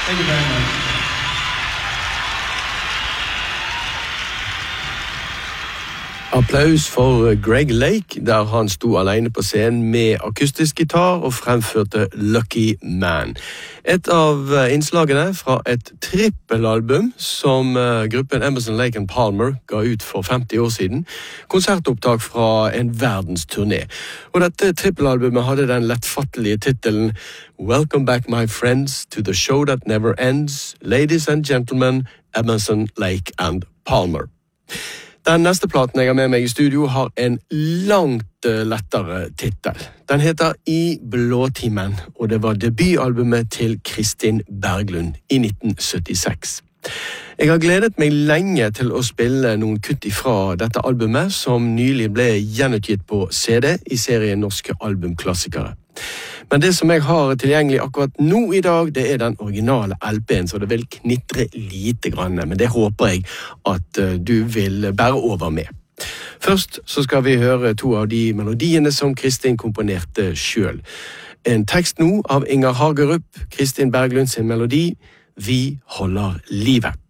Thank you very much. Applaus for Greg Lake, der han sto alene på scenen med akustisk gitar og fremførte Lucky Man. Et av innslagene fra et trippelalbum som gruppen Emerson, Lake & Palmer ga ut for 50 år siden. Konsertopptak fra en verdensturné. Og dette trippelalbumet hadde den lettfattelige titelen Welcome back my friends to the show that never ends. Ladies and gentlemen, Emerson, Lake & Palmer. Den neste platen jeg har med meg i studio har en langt lettere titel. Den heter I blåtimen, og det var debutalbumet til Kristin Berglund i 1976. Jeg har gledet meg lenge til å spille noen kutt ifra dette albumet, som nylig ble gjenutgitt på CD i serien Norske albumklassikere. Men det som jeg har tilgjengelig akkurat nå i dag, det er den originale LP-en, så det vil knitre lite grann, men det håper jeg at du vil bære over med. Først så skal vi høre to av de melodiene som Kristin komponerte selv. En tekst nå av Inger Hagerup, Kristin Berglund sin melodi, Vi holder livet.